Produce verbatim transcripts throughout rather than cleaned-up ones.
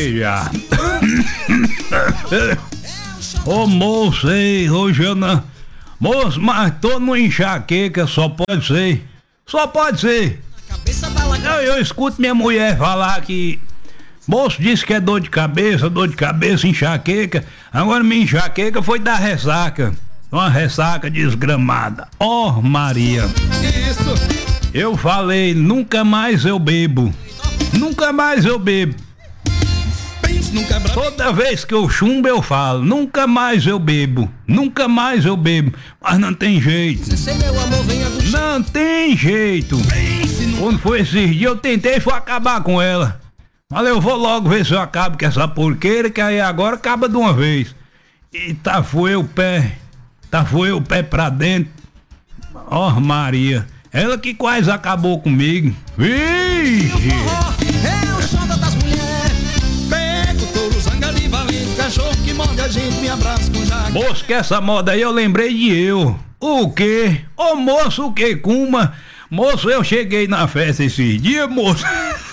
voltei já. Ô moço, ei, hoje eu não... Moço, mas tô no enxaqueca, só pode ser. Só pode ser. Eu, eu escuto minha mulher falar que... Moço disse que é dor de cabeça, dor de cabeça, enxaqueca. Agora minha enxaqueca foi da ressaca. Uma ressaca desgramada. Ó, oh, Maria. Isso. Eu falei, nunca mais eu bebo. Nunca mais eu bebo. Toda vez que eu chumbo eu falo, nunca mais eu bebo. Nunca mais eu bebo. Mas não tem jeito. Não tem jeito. Quando foi esses dias eu tentei foi acabar com ela. Falei, eu vou logo ver se eu acabo com essa porqueira, que aí agora acaba de uma vez. E tá foi o pé. Tá foi o pé pra dentro. Ó, oh, Maria. Ela que quase acabou comigo. Vixe! É o som das mulheres. Pego touro, zangali, valente, cachorro que morde a gente, me abraça com jaque. Moço, que essa moda aí eu lembrei de eu. O quê? Ô moço, o que, Cuma? Moço, eu cheguei na festa esses dias, moço.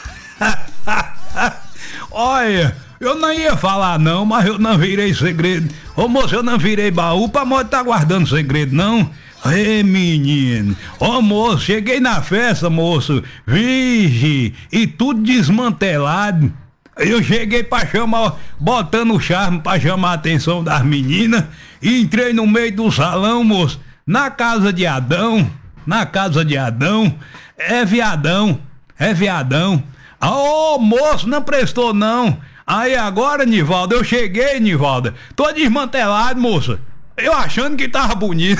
Olha, eu não ia falar não, mas eu não virei segredo. Ô moço, eu não virei baú pra moda tá guardando segredo, não. Ê, menino, ó, moço, cheguei na festa, moço, vige, e tudo desmantelado. Eu cheguei pra chamar, botando o charme pra chamar a atenção das meninas, e entrei no meio do salão, moço, na casa de Adão, na casa de Adão, é viadão, é viadão. Ô, oh, moço, não prestou não. Aí agora, Nivaldo, eu cheguei, Nivaldo, tô desmantelado, moço, eu achando que tava bonito.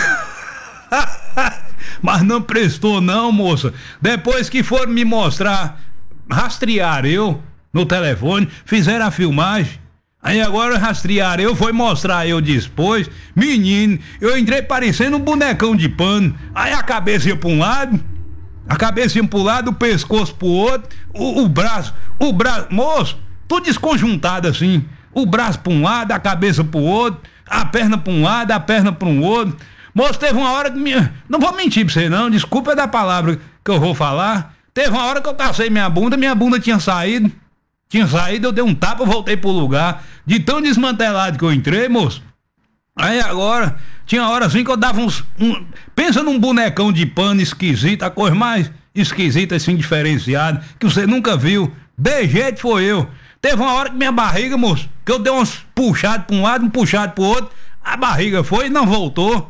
Mas não prestou não, moça. Depois que foram me mostrar, rastrear eu no telefone, fizeram a filmagem. Aí agora rastrear eu, foi mostrar eu depois. Menino, eu entrei parecendo um bonecão de pano. Aí a cabeça ia pra um lado, a cabeça ia pro lado, o pescoço pro outro, o, o braço, o braço, moço, tudo desconjuntado assim. O braço pra um lado, a cabeça pro outro, a perna pra um lado, a perna pra um outro. Moço, teve uma hora que minha... Não vou mentir pra você não, desculpa da palavra que eu vou falar. Teve uma hora que eu cacei minha bunda, minha bunda tinha saído. Tinha saído, eu dei um tapa, voltei pro lugar. De tão desmantelado que eu entrei, moço. Aí agora, tinha hora assim que eu dava uns... Um... Pensa num bonecão de pano esquisito, a coisa mais esquisita assim, diferenciada, que você nunca viu. De jeito foi eu. Teve uma hora que minha barriga, moço, que eu dei uns puxados pra um lado, um puxado pro outro. A barriga foi e não voltou.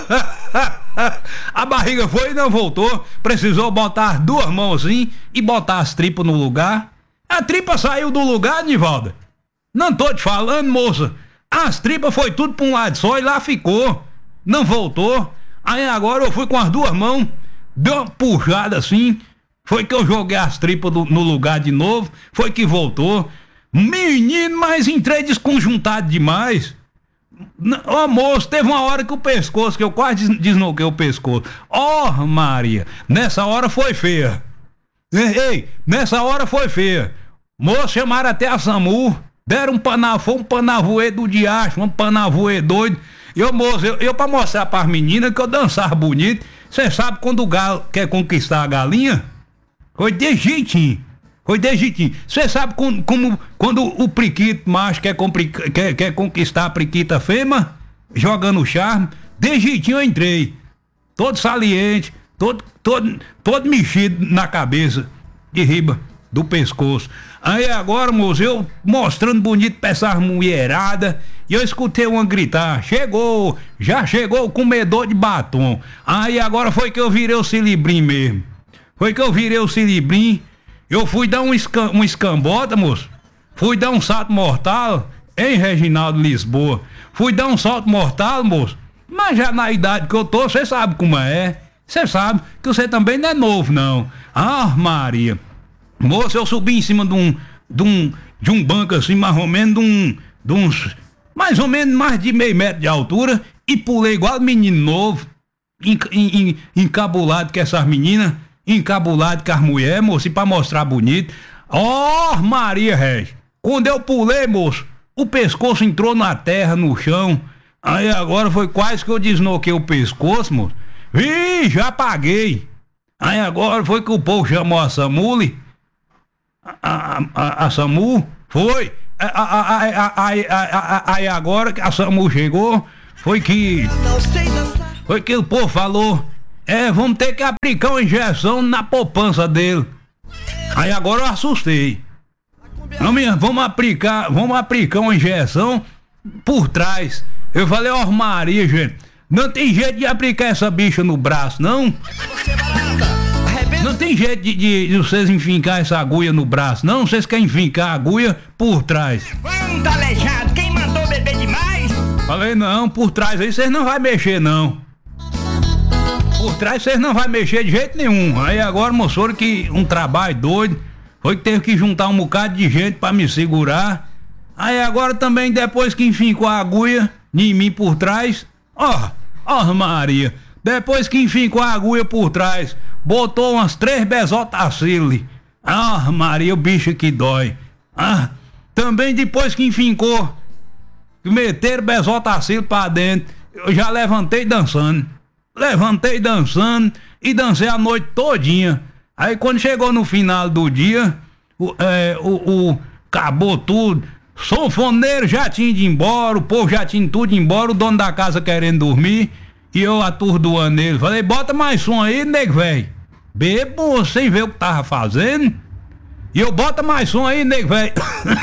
A barriga foi e não voltou. Precisou botar as duas mãos assim e botar as tripas no lugar. A tripa saiu do lugar, Nivalda. Não tô te falando, moça. As tripas foi tudo pra um lado só e lá ficou. Não voltou. Aí agora eu fui com as duas mãos, deu uma puxada assim. Foi que eu joguei as tripas do, no lugar de novo. Foi que voltou. Menino, mas entrei desconjuntado demais. Ô, oh, moço, teve uma hora que o pescoço, que eu quase desnoquei o pescoço. Ó, oh, Maria, nessa hora foi feia. Ei, ei, nessa hora foi feia. Moço, chamaram até a SAMU, deram um panavô, um panavoê do diacho, um panavoê doido. E eu, moço, eu, eu pra mostrar pras meninas que eu dançava bonito. Você sabe quando o galo quer conquistar a galinha? Foi de jeitinho. Foi de jeitinho. Você sabe como, como quando o priquito macho quer, quer, quer conquistar a priquita fêmea? Jogando charme. De jeitinho eu entrei. Todo saliente, todo, todo, todo mexido na cabeça, de riba do pescoço. Aí agora, moço, eu mostrando bonito pra essas mulheradas, e eu escutei uma gritar: chegou, já chegou o comedor de batom. Aí agora foi que eu virei o cilibrim mesmo. Foi que eu virei o cilibrim. Eu fui dar um, escam, um escambota, moço. Fui dar um salto mortal em Reginaldo Lisboa. Fui dar um salto mortal, moço. Mas já na idade que eu tô, você sabe como é. Você sabe que você também não é novo, não. Ah, Maria. Moço, eu subi em cima de um, de um, de um banco assim, mais ou menos, de, um, de uns, mais ou menos mais de meio metro de altura, e pulei igual menino novo, enc, enc, encabulado com essas meninas, encabulado com as mulheres, moço, e pra mostrar bonito. Ó, oh, Maria Regis, quando eu pulei, moço, o pescoço entrou na terra, no chão. Aí agora foi quase que eu desnoquei o pescoço, moço. Ih, já paguei. Aí agora foi que o povo chamou a SAMU, a, a, a, a SAMU, foi. aí agora que a SAMU chegou, foi que. Foi que o povo falou. É, vamos ter que aplicar uma injeção na poupança dele. Aí agora eu assustei. Não, minha, vamos aplicar, vamos aplicar uma injeção por trás. Eu falei, ó, Maria, gente, não tem jeito de aplicar essa bicha no braço, não? Não tem jeito de, de, de vocês enfincar essa agulha no braço, não? Vocês querem enfincar a agulha por trás. Vamos, tá aleijado, quem mandou beber demais? Falei, não, por trás aí vocês não vai mexer, não. Por trás vocês não vai mexer de jeito nenhum. Aí agora mostrou que um trabalho doido. Foi que teve que juntar um bocado de gente pra me segurar. Aí agora também, depois que enfincou a agulha em mim por trás, ó, ó Maria, depois que enfincou a agulha por trás, botou umas três bezotacilas. Ah, Maria, o bicho que dói. Ah, também depois que enfincou, meteram bezotacilo pra dentro, eu já levantei dançando. Levantei dançando e dancei a noite todinha. Aí quando chegou no final do dia, o, é, o, o acabou tudo. Sanfoneiro já tinha ido embora, o povo já tinha tudo embora, o dono da casa querendo dormir, e eu atordoando ele. Falei, bota mais som aí, nego velho. Bebo, sem ver o que tava fazendo. E eu, bota mais som aí, nego velho.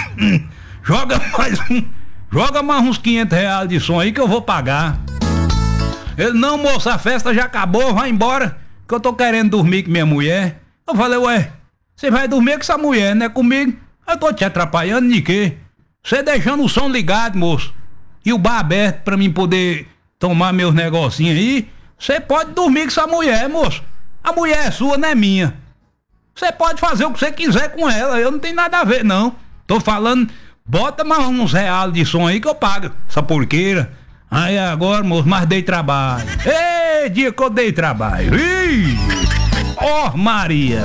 Joga mais um, joga mais uns quinhentos reais de som aí que eu vou pagar. Ele, não, moça, a festa já acabou, vai embora, que eu tô querendo dormir com minha mulher. Eu falei, ué, você vai dormir com essa mulher, né, comigo? Eu tô te atrapalhando de quê? Você deixando o som ligado, moço, e o bar aberto pra mim poder tomar meus negocinhos aí, você pode dormir com essa mulher, moço. A mulher é sua, não é minha. Você pode fazer o que você quiser com ela, eu não tenho nada a ver, não. Tô falando, bota mais uns reais de som aí que eu pago essa porqueira. Aí agora, moço, mas dei trabalho. Ei, dia que eu dei trabalho. Ih! Ó, oh, Maria!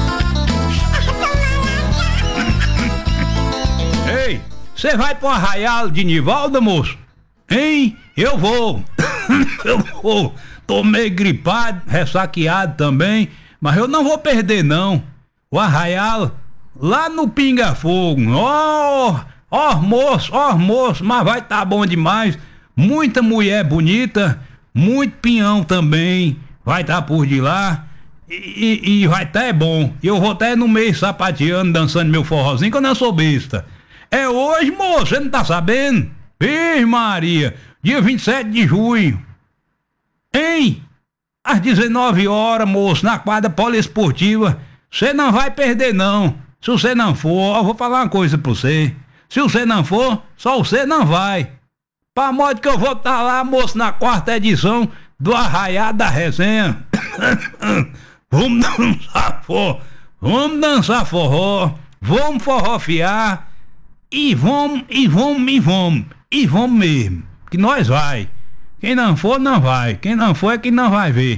Ei, você vai pro Arraial de Nivalda, moço? Hein? Eu vou. Eu vou. Tô meio gripado, ressaqueado também, mas eu não vou perder, não. O Arraial, lá no Pinga Fogo. Ó, ó, moço, ó, moço, mas vai tá bom demais. Muita mulher bonita, muito pinhão também, vai estar tá por de lá, e, e, e vai estar tá é bom. Eu vou estar tá no meio sapateando, dançando meu forrozinho, que eu não sou besta. É hoje, moço, você não tá sabendo? Ih, Maria, dia vinte e sete de junho. Hein? Às dezenove horas, moço, na quadra poliesportiva. Você não vai perder, não. Se você não for, eu vou falar uma coisa pra você. Se você não for, só você não vai. Pra modo que eu vou estar tá lá, moço, na quarta edição do Arraial da Resenha. Vamos dançar forró, vamos dançar forró, vamos forrofiar, e vamos, e vamos, e vamos, e vamos mesmo, que nós vai. Quem não for, não vai, quem não for é que não vai ver.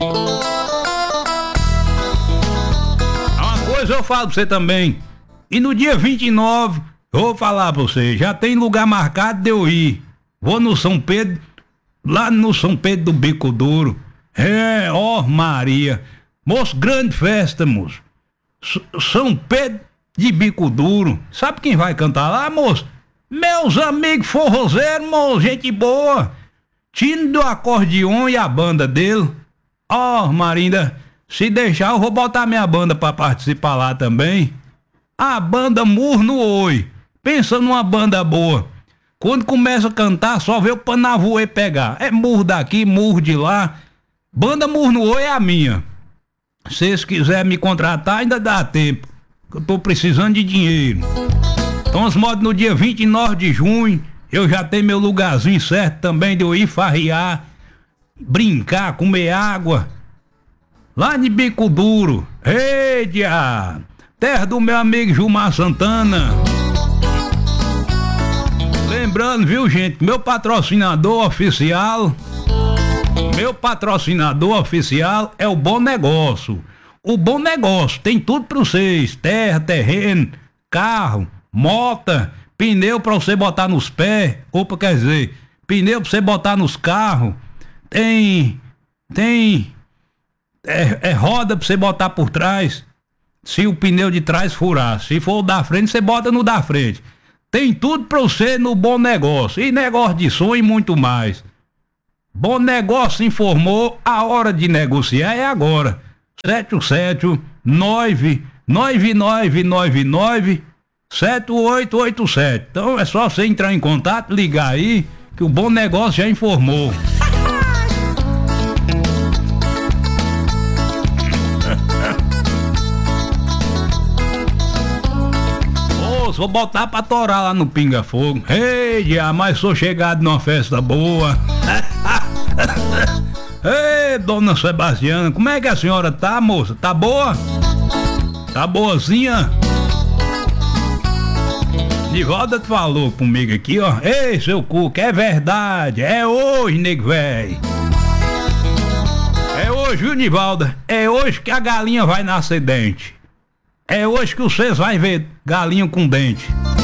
Uma coisa eu falo pra você também, e no dia vinte e nove, eu vou falar pra você, já tem lugar marcado de eu ir. Vou no São Pedro, lá no São Pedro do Bico Duro. É, ó Maria. Moço, grande festa, moço. S- São Pedro de Bico Duro. Sabe quem vai cantar lá, moço? Meus amigos forrozeiros, moço, gente boa. Tino do acordeon e a banda dele. Ó, Marinda, se deixar eu vou botar minha banda pra participar lá também. A banda Murro no Oi. Pensa numa banda boa. Quando começa a cantar, só vê o panavoê pegar. É murro daqui, murro de lá. Banda Murro no Oi é a minha. Se vocês quiserem me contratar, ainda dá tempo. Eu tô precisando de dinheiro. Então, os modos no dia vinte e nove de junho, eu já tenho meu lugarzinho certo também de eu ir farrear, brincar, comer água. Lá de Bico Duro. Ei, dia! Terra do meu amigo Gilmar Santana. Lembrando, viu, gente, meu patrocinador oficial, meu patrocinador oficial é o Bom Negócio. O Bom Negócio tem tudo pra vocês: terra, terreno, carro, mota, pneu pra você botar nos pés, opa, quer dizer, pneu pra você botar nos carros, tem, tem, é, é roda pra você botar por trás, se o pneu de trás furar. Se for o da frente, você bota no da frente. tem tudo pra você no Bom Negócio. E negócio de som e muito mais. Bom Negócio informou, a hora de negociar é agora. sete sete nove nove nove nove nove sete oito oito sete. Então é só você entrar em contato, ligar aí, que o Bom Negócio já informou. Ô, vou botar pra torar lá no Pinga Fogo. Ei, já, mas sou chegado numa festa boa. Ei, dona Sebastiana, como é que a senhora tá, moça? Tá boa? Tá boazinha? Nivalda falou comigo aqui, ó. Ei, seu Cuca, é verdade. É hoje, nego véi. É hoje, viu, Nivalda? É hoje que a galinha vai nascer dente. É hoje que vocês vão ver galinha com dente.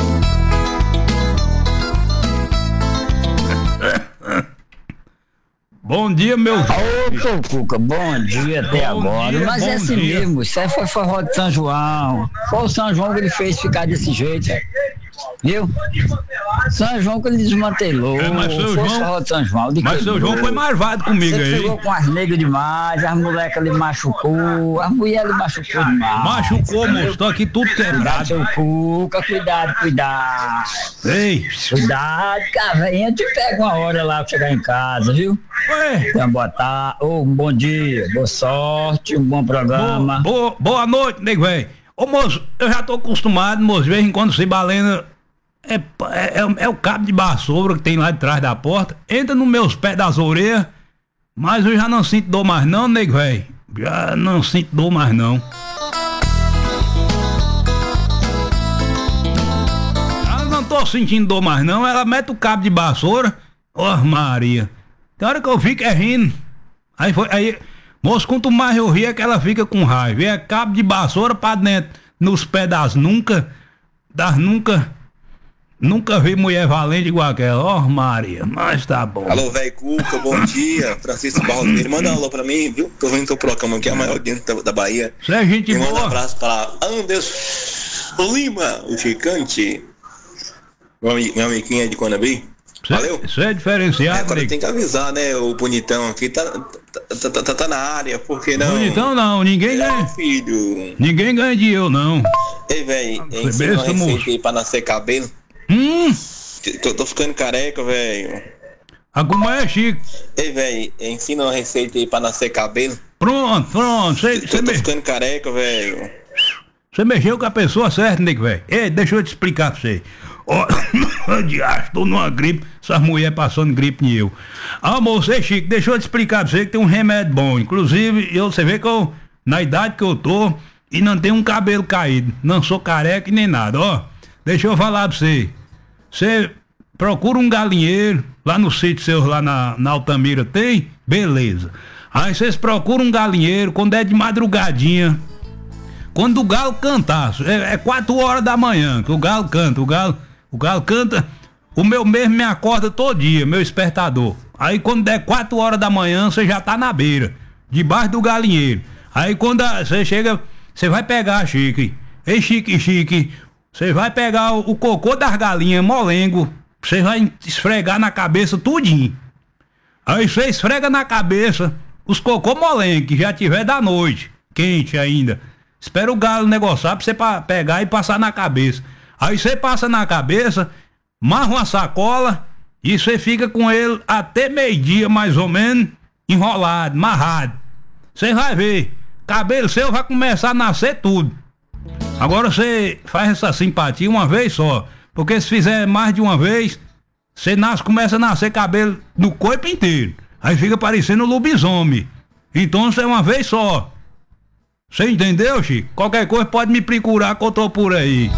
Bom dia, meu. Ô, seu Cuca, bom dia até bom agora. Dia, Mas é assim dia. mesmo, isso aí foi forró de São João. Foi o São João que ele fez ficar desse jeito, viu? São João que ele desmantelou. É, mas seu João, forró de São João, de mas seu João foi marvado comigo. Você aí. Você ficou com as negras demais, as molecas ele machucou, as mulheres ele machucou demais. Machucou, moço, tô aqui tudo quebrado. Cuidado, seu Cuca, cuidado, cuidado. Ei. Cuidado, que a velhinha te pega uma hora lá pra chegar em casa, viu? Ué. Então, boa tarde, oh, um bom dia, boa sorte, um bom programa. Boa, boa, boa noite, nego velho. Ô moço, eu já tô acostumado, moço, de vez em quando se balena. É, é, é, é o cabo de vassoura que tem lá de trás da porta. Entra nos meus pés das orelhas. Mas eu já não sinto dor mais não, nego velho. Já não sinto dor mais não. Eu não tô sentindo dor mais não. Ela mete o cabo de vassoura. Ó, oh, Maria. Tem hora que eu fico é rindo. Aí foi. Aí, moço, quanto mais eu rio é que ela fica com raiva. E é cabo de vassoura pra dentro. Nos pés das nunca. Das nunca. Nunca vi mulher valente igual aquela. Ó, oh, Maria, mas tá bom. Alô, velho Cuca, bom dia. Francisco Barroso, manda um alô pra mim, viu? Tô vendo teu programa aqui, é a maior audiência da, da Bahia. Você é gente boa. Manda um abraço pra Anderson Lima, o Chicante. Meu, meu amiguinho é de Guanabi. Valeu? Isso é diferenciado. É, agora tem que avisar, né? O bonitão aqui tá, tá, tá, tá, tá na área, por que não? Bonitão não, ninguém ganha. É, filho. Ninguém ganha de eu, não. Ei, velho, ensina uma receita aí pra nascer cabelo. Hum? Tô, tô ficando careca, velho. Ah, como é, Chico? Ei, velho, ensina uma receita aí pra nascer cabelo. Pronto, pronto. Cê, tô, tô me... ficando careca, velho. Você mexeu com a pessoa certa, nego, velho. Ei, deixa eu te explicar pra você. Ó, oh, diacho, tô numa gripe. Essas mulheres passando gripe em eu. Ah, moço, ei, Chico, deixa eu te explicar pra você que tem um remédio bom. Inclusive, eu, você vê que eu, na idade que eu tô, e não tenho um cabelo caído. Não sou careca e nem nada, ó. Deixa eu falar pra você. Você procura um galinheiro, lá no sítio seu, lá na, na Altamira, tem? Beleza. Aí vocês procuram um galinheiro, quando é de madrugadinha, quando o galo cantar, é, é quatro horas da manhã que o galo canta, o galo, o galo canta, o meu mesmo me acorda todo dia, meu despertador. Aí quando der quatro horas da manhã, você já tá na beira, debaixo do galinheiro. Aí quando você chega, você vai pegar, Chique, ei Chique, Chique, você vai pegar o, o cocô das galinhas, molengo, você vai esfregar na cabeça tudinho. Aí você esfrega na cabeça os cocô molengo, que já tiver da noite, quente ainda. Espera o galo negociar pra você pa- pegar e passar na cabeça. Aí você passa na cabeça, marra uma sacola e você fica com ele até meio-dia, mais ou menos, enrolado, amarrado. Você vai ver, cabelo seu vai começar a nascer tudo. Agora você faz essa simpatia uma vez só, porque se fizer mais de uma vez, você nasce, começa a nascer cabelo no corpo inteiro. Aí fica parecendo um lobisomem. Então você é uma vez só. Você entendeu, Chico? Qualquer coisa pode me procurar que eu tô por aí.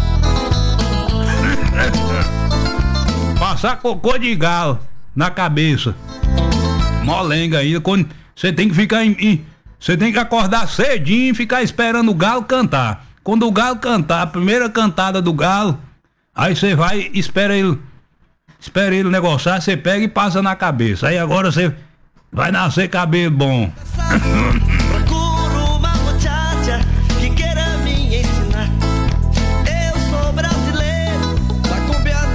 Passar cocô de galo na cabeça. Molenga aí, quando você tem que ficar em, você tem que acordar cedinho e ficar esperando o galo cantar. Quando o galo cantar, a primeira cantada do galo, aí você vai e espera ele, espera ele negociar, você pega e passa na cabeça. Aí agora você vai nascer cabelo bom. Procuro uma muchacha que queira me ensinar. Eu sou brasileiro, da cumbia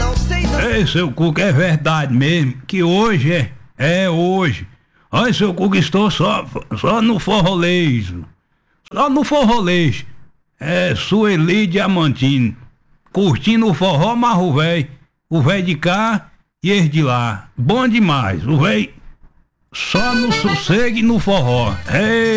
Ei, seu Cuca, é verdade mesmo, que hoje é, é hoje. Olha, seu Cuca, estou só, só no forrolejo, só no forrolejo. É, Sueli Diamantino, curtindo o forró, mas o véi, o véi de cá e esse de lá. Bom demais, o véi só no sossego e no forró. Ei.